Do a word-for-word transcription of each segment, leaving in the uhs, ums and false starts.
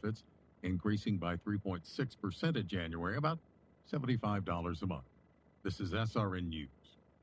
benefits, increasing by three point six percent in January, about seventy-five dollars a month. This is S R N News.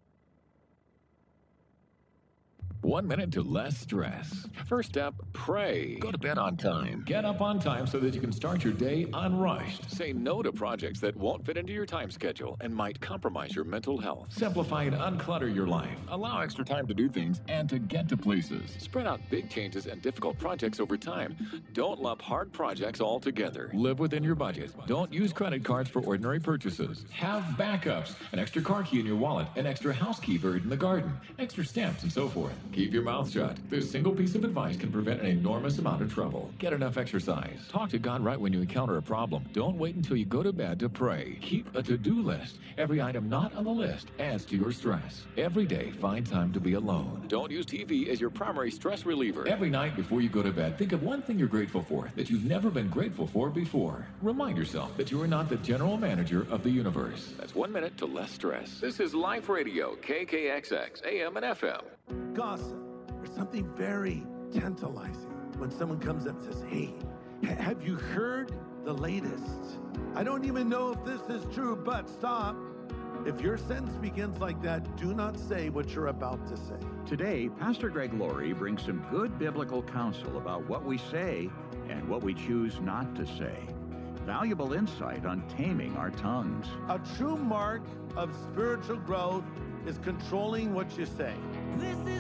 One minute to less stress. First up, pray. Go to bed on time. Get up on time so that you can start your day unrushed. Say no to projects that won't fit into your time schedule and might compromise your mental health. Simplify and unclutter your life. Allow extra time to do things and to get to places. Spread out big changes and difficult projects over time. Don't lump hard projects all together. Live within your budget. Don't use credit cards for ordinary purchases. Have backups. An extra car key in your wallet. An extra house key buried in the garden. Extra stamps and so forth. Keep your mouth shut. This single piece of advice can prevent an enormous amount of trouble. Get enough exercise. Talk to God right when you encounter a problem. Don't wait until you go to bed to pray. Keep a to-do list. Every item not on the list adds to your stress. Every day, find time to be alone. Don't use T V as your primary stress reliever. Every night before you go to bed, think of one thing you're grateful for that you've never been grateful for before. Remind yourself that you are not the general manager of the universe. That's one minute to less stress. This is Life Radio, K K X X, A M and F M. Gossip. There's something very tantalizing when someone comes up and says, hey, ha- have you heard the latest? I don't even know if this is true, but stop. If your sentence begins like that, do not say what you're about to say. Today, Pastor Greg Laurie brings some good biblical counsel about what we say and what we choose not to say. Valuable insight on taming our tongues. A true mark of spiritual growth is controlling what you say. This is